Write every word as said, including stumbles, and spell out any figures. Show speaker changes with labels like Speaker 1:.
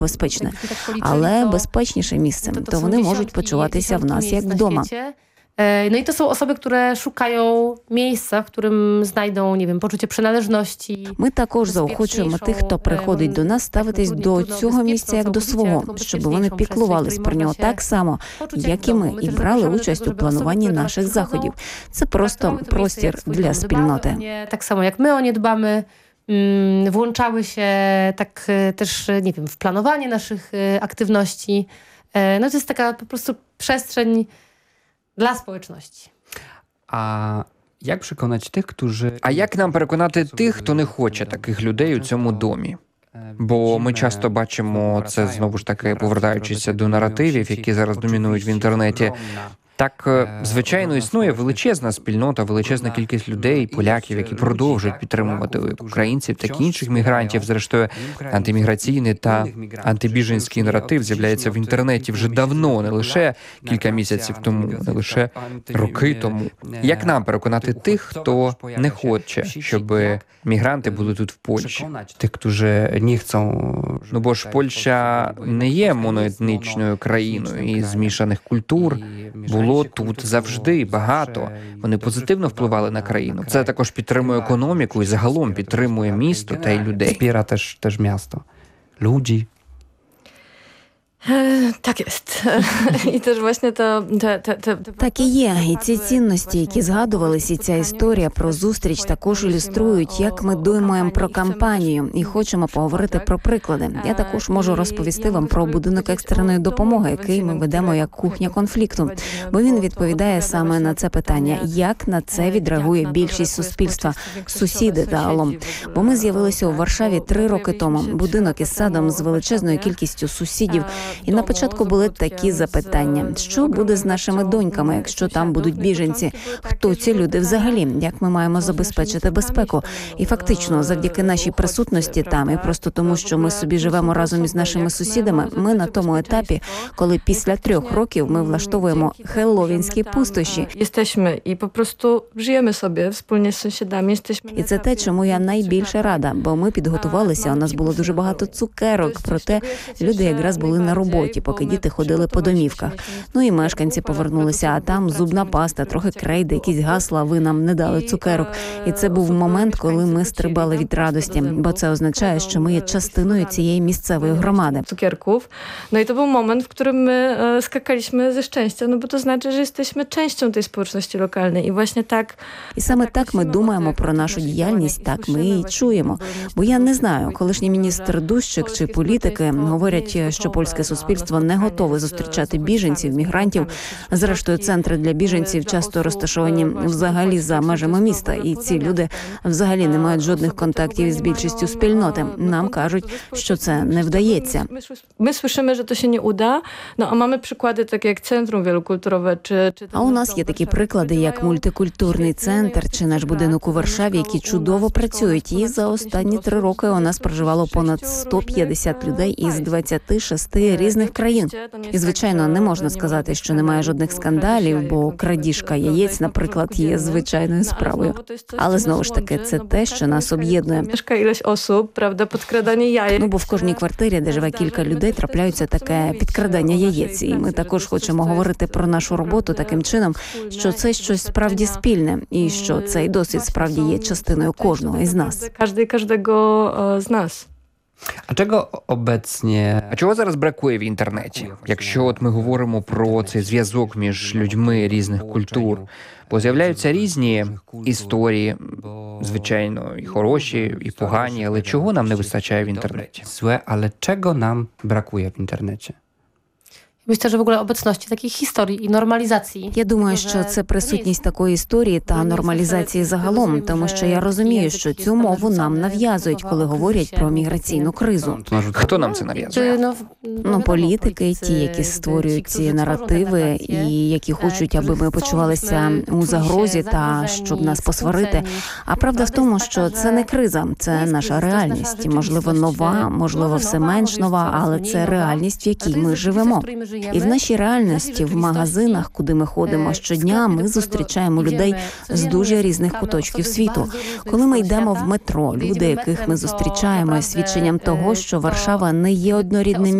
Speaker 1: безпечне, але безпечніше місце, то вони можуть почуватися в нас як вдома.
Speaker 2: No i to są osoby, które szukają miejsca, w którym znajdą, nie wiem, poczucie przynależności.
Speaker 1: Ми також заохочуємо тих, хто приходить до нас, ставитись до цього місця як до свого, щоб вони піклувались про нього так само, як і ми, і брали участь у плануванні наших заходів. Це просто простір для спільноти.
Speaker 2: Tak samo jak my o nie dbamy, włączały się tak też, nie wiem, w planowanie naszych aktywności. No to jest taka po prostu przestrzeń dla społeczności.
Speaker 3: А як переконати тих, którzy...
Speaker 4: А як нам переконати тих, хто не хоче таких людей у цьому домі? Бо ми часто бачимо це, знову ж таки, повертаючись до наративів, які зараз домінують в інтернеті. Так, звичайно, існує величезна спільнота, величезна кількість людей, поляків, які продовжують підтримувати українців, так і інших мігрантів. Зрештою, антиміграційний та антибіженський наратив з'являється в інтернеті вже давно, не лише кілька місяців тому, не лише роки тому. Як нам переконати тих, хто не хоче, щоб мігранти були тут в Польщі?
Speaker 3: Тих, którzy nie chcą...
Speaker 4: Ну бо ж Польща не є моноетнічною країною, і змішаних культур було тут завжди багато. Вони позитивно впливали на країну. Це також підтримує економіку і загалом підтримує місто та й людей.
Speaker 3: Wspiera też, też miasto, ludzi.
Speaker 5: Так jest. І теж власне та, та, та, та...
Speaker 1: Так і є. І ці цінності, які згадувалися, і ця історія про зустріч також ілюструють, як ми думаємо про кампанію і хочемо поговорити про приклади. Я також можу розповісти вам про будинок екстреної допомоги, який ми ведемо як кухня конфлікту, бо він відповідає саме на це питання, як на це відреагує більшість суспільства, сусіди загалом. Бо ми з'явилися у Варшаві три роки тому. Будинок із садом з величезною кількістю сусідів. І на початку були такі запитання. Що буде з нашими доньками, якщо там будуть біженці? Хто ці люди взагалі? Як ми маємо забезпечити безпеку? І фактично, завдяки нашій присутності там, і просто тому, що ми собі живемо разом із нашими сусідами, ми на тому етапі, коли після трьох років ми влаштовуємо хелловінські пустощі.
Speaker 5: Jesteśmy і просто живемо собі wspólnie з сусідами.
Speaker 1: І це те, чому я найбільше рада, бо ми підготувалися, у нас було дуже багато цукерок, проте люди якраз були на роботі, поки діти ходили по домівках. Ну і мешканці повернулися, а там зубна паста, трохи крейди, якісь гасла, ви нам не дали цукерок. І це був момент, коли ми стрибали від радості, бо це означає, що ми є частиною цієї місцевої громади.
Speaker 5: Cukierków. No i to był moment, w którym my e, skakaliśmy ze szczęścia, no bo to znaczy, że jesteśmy częścią tej społeczności lokalnej i właśnie tak...
Speaker 1: І саме так ми думаємо про нашу діяльність, так ми і чуємо. Бо я не знаю, колишній міністр Дущик чи політики говорять, що польське суспільство не готове зустрічати біженців, мігрантів. Зрештою, центри для біженців часто розташовані взагалі за межами міста, і ці люди взагалі не мають жодних контактів із більшістю спільноти. Нам кажуть, що це не вдається.
Speaker 5: Ми słyszymy, że to się nie uda, no a mamy przykłady takie jak Centrum Wielokulturowe czy...
Speaker 1: А у нас є такі приклади, як мультикультурний центр чи наш будинок у Варшаві, які чудово працюють. І за останні три роки у нас проживало понад сто п'ятдесят людей із двадцяти шести різних країн. І, звичайно, не можна сказати, що немає жодних скандалів, бо крадіжка яєць, наприклад, є звичайною справою. Але, знову ж таки, це те, що нас об'єднує. Ну, бо в кожній квартирі, де живе кілька людей, трапляються таке підкрадання яєць. І ми також хочемо говорити про нашу роботу таким чином, що це щось справді спільне, і що цей досвід справді є частиною кожного із нас.
Speaker 5: Кожний, кожного з нас.
Speaker 3: А чого обecnie...
Speaker 4: А чого зараз бракує в інтернеті? Якщо от ми говоримо про цей зв'язок між людьми різних культур, бо з'являються різні історії, звичайно, і хороші, і погані, але чого нам не вистачає в інтернеті?
Speaker 3: Złe, ale czego nam brakuje w internecie?
Speaker 2: Myślę, że w ogóle obecności takich historii i normalizacji.
Speaker 1: Я думаю, що це присутність такої історії та нормалізації загалом, тому що я розумію, що цю мову нам нав'язують, коли говорять про міграційну кризу.
Speaker 4: Хто нам це нав'язує?
Speaker 2: No,
Speaker 1: Ну, політики, ті, які створюють ці наративи і які хочуть, аби ми почувалися у загрозі та щоб нас посварити. А правда в тому, що це не криза, це наша реальність. Можливо, нова, можливо, все менш нова, але це реальність, в якій ми живемо. І в нашій реальності, в магазинах, куди ми ходимо щодня, ми зустрічаємо людей з дуже різних куточків світу. Коли ми йдемо в метро, люди, яких ми зустрічаємо, є свідченням того, що Варшава не є однорідним